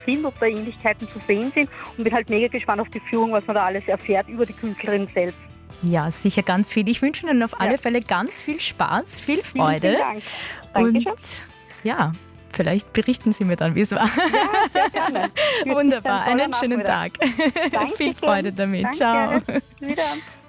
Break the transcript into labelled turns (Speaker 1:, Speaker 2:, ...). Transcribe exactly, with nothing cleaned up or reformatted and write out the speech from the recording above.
Speaker 1: sind, ob da Ähnlichkeiten zu sehen sind und bin halt mega gespannt auf die Führung, was man da alles erfährt über die Künstlerin selbst.
Speaker 2: Ja, sicher ganz viel. Ich wünsche Ihnen auf alle
Speaker 1: Ja.
Speaker 2: Fälle ganz viel Spaß, viel Freude.
Speaker 1: Vielen, vielen Dank. Dankeschön.
Speaker 2: Und ja, vielleicht berichten Sie mir dann, wie es war.
Speaker 1: Ja, sehr gerne.
Speaker 2: Wunderbar,
Speaker 1: Ein toller
Speaker 2: einen schönen Tag.
Speaker 1: Nachmittag.
Speaker 2: Viel
Speaker 1: Dankeschön.
Speaker 2: Freude damit.
Speaker 1: Danke.
Speaker 2: Ciao.
Speaker 1: Wieder.